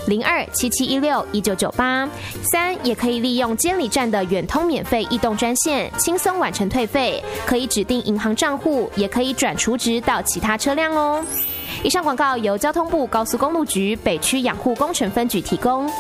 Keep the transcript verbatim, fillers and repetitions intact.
零二七七一六一九九八。三也可以利用监理站的远通免费移动专线，轻松完成退费，可以指定银行账户，也可以转储值到其他车辆哦。以上广告由交通部高速公路局北区养护工程分局提供。